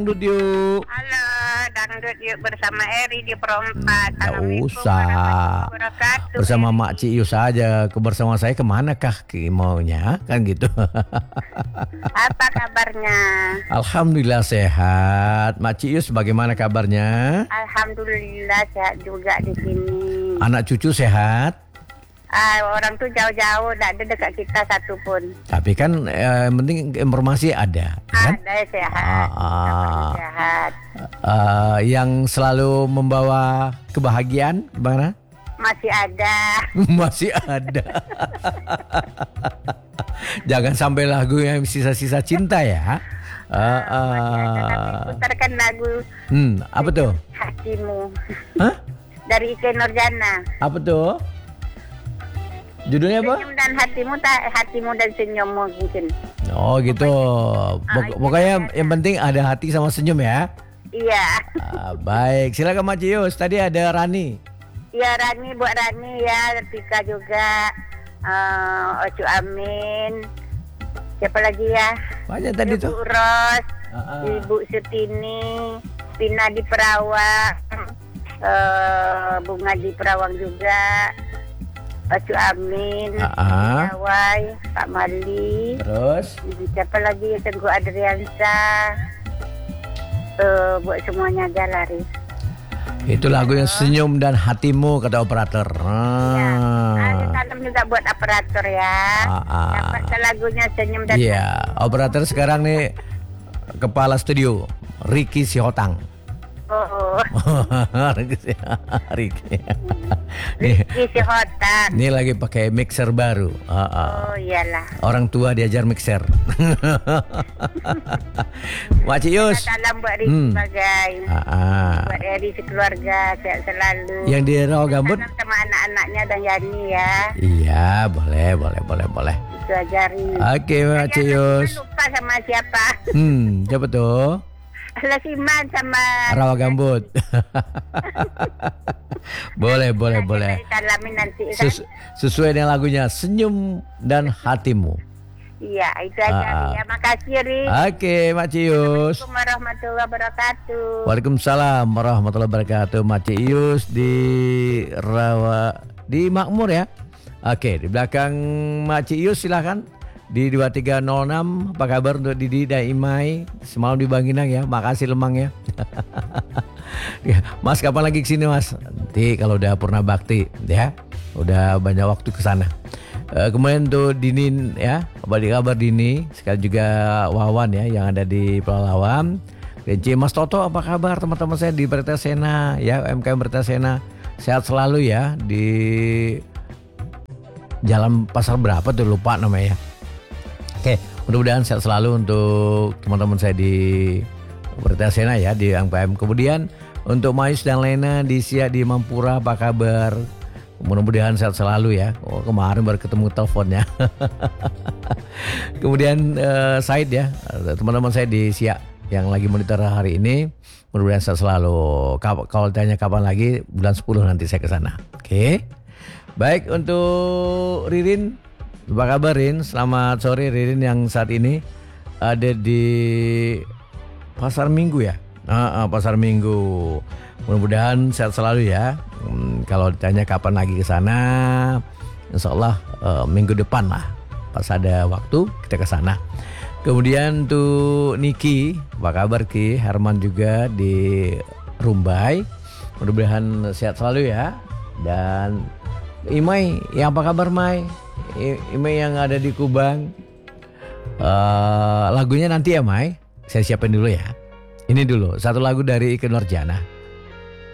Dangdut yuk. Halo, dangdut yuk bersama Eri di Perompak. Nggak usah. Bersama Mak Cius saja. Bersama saya kemana kah maunya? Kan gitu. Apa kabarnya? Alhamdulillah sehat. Mak Cius bagaimana kabarnya? Alhamdulillah sehat juga di sini. Anak cucu sehat? Orang tuh jauh-jauh, tidak ada dekat kita satupun. Tapi kan yang penting informasi ada. Kan? Ada sehat. Sehat. Yang selalu membawa kebahagiaan gimana? Masih ada. Masih ada. Jangan sampai lagu yang sisa-sisa cinta ya. Putarkan lagu. Apa tuh? Hatimu. Hah? Dari Ike Nurjana. Apa tuh? Judulnya apa? Senyum dan hatimu dan senyummu mungkin. Oh gitu. Pokoknya yang penting ada hati sama senyum ya. Iya. Baik, silakan Mak Cius. Tadi ada Rani. Iya Rani, buat Rani ya, Tika juga, Ocu Amin. Siapa lagi ya? Banyak tadi Ibu tuh. Ros, Ibu Sutini, Pina di Perawang, Bunga di Perawang juga. Ocu Amin, Jawai, Pak Mali. Terus? Siapa lagi? Tengku Adriansa. Buat semuanya aja lari. Itu lagunya Senyum dan Hatimu kata operator. Ya, salam juga buat operator ya. Dapat lagunya Senyum dan Hatimu. Iya, operator sekarang nih kepala studio Ricky Sihotang. Ricky Sihotang. Ini lagi pakai mixer baru. Oh iyalah. Orang tua diajar mixer. Mak Cius. Salam buat Ricky sebagai buat Eri sekeluarga sehat selalu. Yang di Rawa Gambut sama anak-anaknya dan Yani ya. Iya, boleh. Itu ajari. Oke, Mak Cius. Lupa sama siapa? Siapa tuh? Lasiman sama Rawa Gambut. boleh. Salamin nanti kan? Sesuai dengan lagunya Senyum dan Hatimu. Iya, itu aja ya. Makasih Ri. Oke, Mak Cius. Assalamualaikum warahmatullahi wabarakatuh. Waalaikumsalam warahmatullahi wabarakatuh. Mak Cius di Rawa di Makmur ya. Oke, di belakang Mak Cius silakan. Di 2306, apa kabar untuk Didi dan Imai? Semalam di Bangkinang ya, makasih Lemang ya. Mas kapan lagi kesini Mas? Nanti kalau udah Purna Bakti ya, udah banyak waktu kesana. Kemudian untuk Dinin ya, apa kabar Dini? Sekali juga Wawan ya, yang ada di Pelalawan. Kece Mas Toto apa kabar teman-teman saya di Bertasena ya, UMKM Bertasena. Sehat selalu ya, di Jalan Pasar berapa tuh lupa namanya. Oke, mudah-mudahan sehat selalu untuk teman-teman saya di Bertasena ya, di UMKM. Kemudian untuk Mayus dan Lena di Siak di Mampura apa kabar? Mudah-mudahan sehat selalu ya. Oh, kemarin baru ketemu teleponnya. Kemudian Said ya, teman-teman saya di Siak yang lagi monitor hari ini. Mudah-mudahan sehat selalu. Kalau tanya kapan lagi, bulan 10 nanti saya ke sana. Oke. Baik, untuk Ririn, apa kabar Rin? Selamat sore Ririn yang saat ini ada di Pasar Minggu ya. Pasar Minggu. Mudah-mudahan sehat selalu ya. Kalau ditanya kapan lagi ke sana, insya Allah minggu depan lah. Pas ada waktu kita ke sana. Kemudian tuh Niki, apa kabar Ki? Herman juga di Rumbai. Mudah-mudahan sehat selalu ya. Dan Imai, ya apa kabar Mai? Imai yang ada di Kubang. Lagunya nanti ya Mai. Saya siapin dulu ya. Ini dulu satu lagu dari Ike Nurjana.